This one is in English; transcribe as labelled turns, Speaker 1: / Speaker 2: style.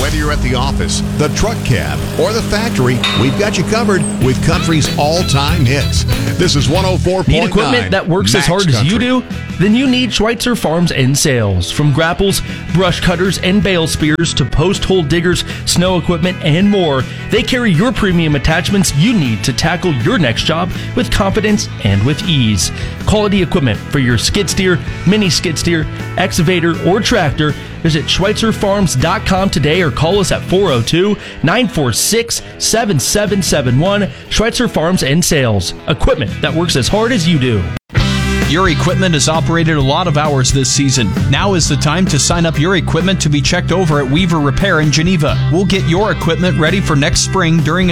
Speaker 1: Whether you're at the office, the truck cab, or the factory, we've got you covered with country's all-time hits. This is 104.9.
Speaker 2: Need equipment that works as hard as you do? Then you need Schweitzer Farms and Sales. From grapples, brush cutters, and bale spears to post-hole diggers, snow equipment, and more, they carry your premium attachments you need to tackle your next job with confidence and with ease. Quality equipment for your skid steer, mini skid steer, excavator, or tractor. Visit SchweizerFarms.com today or call us at 402-946-7771. Schweitzer Farms and Sales. Equipment that works as hard as you do.
Speaker 3: Your equipment has operated a lot of hours this season. Now is the time to sign up your equipment to be checked over at Weaver Repair in Geneva. We'll get your equipment ready for next spring during